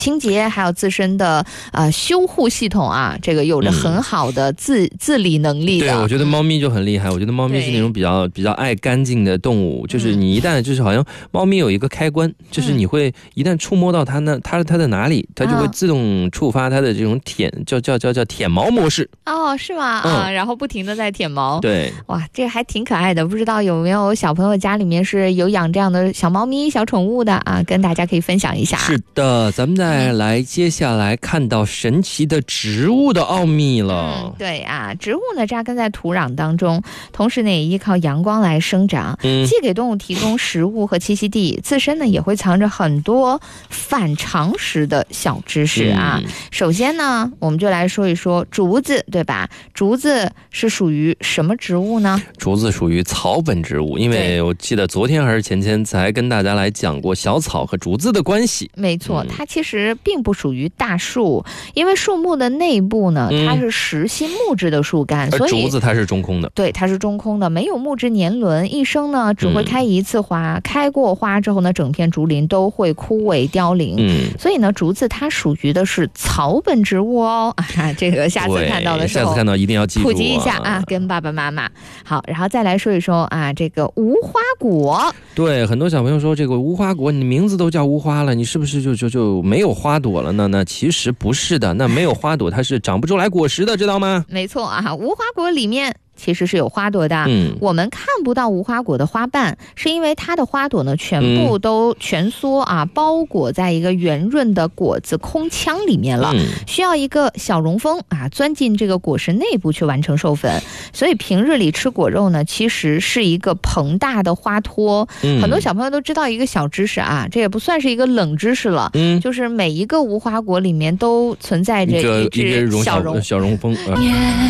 清洁还有自身的修护系统啊，这个有着很好的自理能力的。 对，我觉得猫咪就很厉害。我觉得猫咪是那种比较爱干净的动物，就是你一旦就是好像猫咪有一个开关，就是你会一旦触摸到它的哪里，它就会自动触发它的这种叫舔毛模式。 哦，是吗？然后不停的在舔毛。 对， 哇，这还挺可爱的。不知道有没有小朋友家里面是有养这样的小猫咪、小宠物的啊？跟大家可以分享一下。 是的，咱们再来接下来看到神奇的植物的奥秘了。 对啊，植物呢扎根在土壤当中，同时呢也依靠阳光来生长，既给动物提供食物和栖息地，自身呢也会藏着很多反常识的小知识啊。首先呢，我们就来说一说竹子，对吧？竹子是属于什么植物呢？ 竹子属于草本植物，因为我记得昨天还是前天才跟大家来讲过小草和竹子的关系。 没错，它其实并不属于大树，因为树木的内部呢，它是实心木质的树干，所以竹子它是中空的。 对，它是中空的，没有木质年轮，一生呢只会开一次花，开过花之后呢，整片竹林都会枯萎凋零。所以呢，竹子它属于的是草本植物哦。这个下次看到的时候， 下次看到一定要记住， 普及一下啊，跟爸爸妈妈。好，然后再来说一说啊，这个无花果。 对，很多小朋友说这个无花果，你名字都叫无花了，你是不是就没有花朵了呢？那其实不是的，那没有花朵它是长不出来果实的，知道吗？ 没错啊，无花果里面其实是有花朵的。我们看不到无花果的花瓣，是因为它的花朵呢全部都蜷缩啊，包裹在一个圆润的果子空腔里面了，需要一个小溶蜂啊钻进这个果实内部去完成授粉。所以平日里吃果肉呢，其实是一个膨大的花托。很多小朋友都知道一个小知识啊，这也不算是一个冷知识了，就是每一个无花果里面都存在着一只小溶蜂。